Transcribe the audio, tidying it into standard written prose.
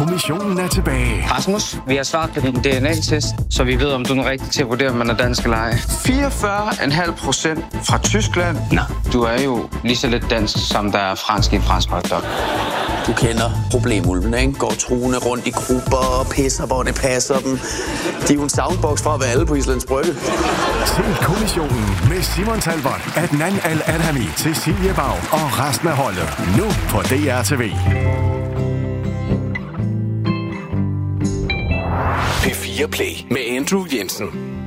kommissionen er tilbage. Rasmus, vi har svaret på din DNA-test, så vi ved, om du er rigtig til at vurdere, om man er dansk eller ej. 44,5% fra Tyskland. Nå, du er jo lige så lidt dansk, som der er fransk i en fransk hotdog. Du kender problemulven, ikke? Går truende rundt i grupper og pisser, hvor det passer dem. De er jo en soundbox fra at være alle på Islands Brygge. Se kommissionen med Simon Talbot, Adnan Al-Adhami, Cecilie Bag og resten af holdet. Nu på DRTV. P4 Play med Andrew Jensen.